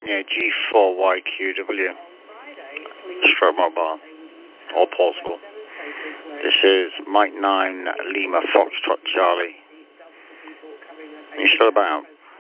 Yeah, G4YQW. Stroke mobile. Or portable. This is Mike 9 Lima Foxtrot Charlie. Are you still about?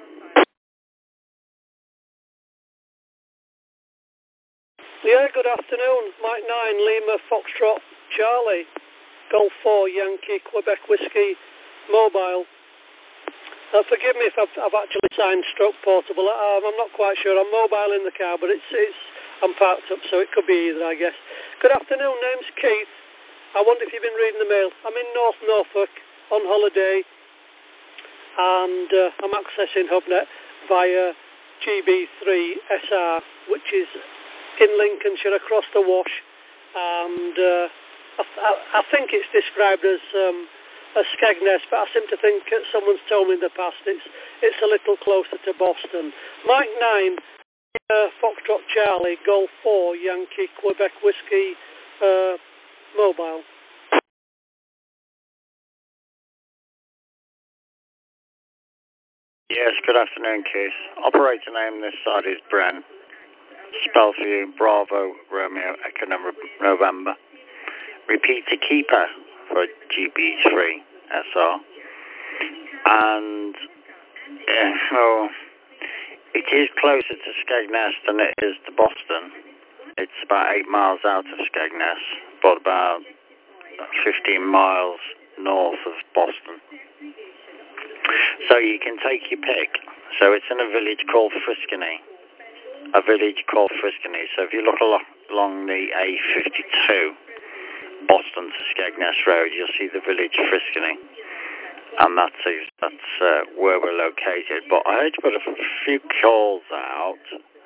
Yeah, good afternoon. Mike 9 Lima Foxtrot Charlie. Golf 4 Yankee Quebec Whiskey Mobile. Forgive me if I've actually signed stroke portable. I'm not quite sure. I'm mobile in the car, but I'm parked up, so it could be either, I guess. Good afternoon. Name's Keith. I wonder if you've been reading the mail. I'm in North Norfolk on holiday, and I'm accessing HubNet via GB3SR, which is in Lincolnshire across the Wash, and I think it's described as Skegness, but I seem to think someone's told me in the past it's a little closer to Boston. Mike 9, Foxtrot Charlie, Golf 4, Yankee Quebec Whiskey Mobile. Yes, good afternoon, Keith. Operator name this side is Bren. Spell for you, Bravo, Romeo, Echo November. Repeat to keeper for GB3 SR. And so it is closer to Skegness than it is to Boston. It's about 8 miles out of Skegness, but about 15 miles north of Boston. So you can take your pick. So it's in a village called Friskany. So if you look along the A52, Boston to Skegness Road, you'll see the village Friskany. And that's where we're located. But I heard you put a few calls out,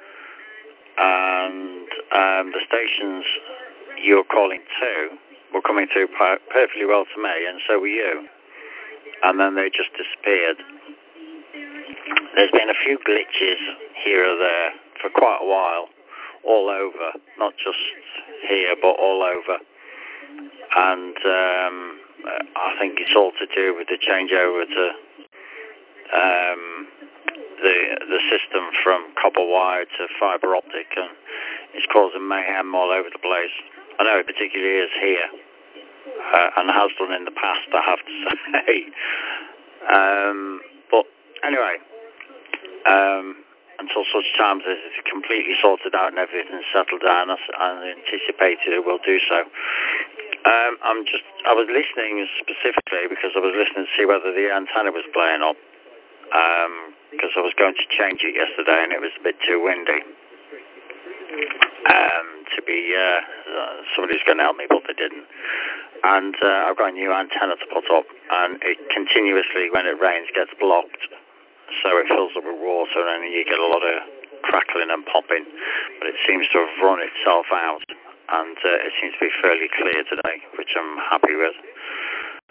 and the stations you're calling to were coming through perfectly well to me, and so were you. And then they just disappeared. There's been a few glitches here or there for quite a while, all over, not just here, but all over. And I think it's all to do with the changeover to the system from copper wire to fibre optic, and it's causing mayhem all over the place. I know it particularly is here, and has done in the past, I have to say. But anyway, until such times as it's completely sorted out and everything's settled down, as I anticipated it will do so. I was listening specifically because I was listening to see whether the antenna was playing up, because I was going to change it yesterday and it was a bit too windy to be somebody's going to help me, but they didn't. And I've got a new antenna to put up, and it continuously, when it rains, gets blocked, so it fills up with water, and then you get a lot of crackling and popping. But it seems to have run itself out, and it seems to be fairly clear today, which I'm happy with.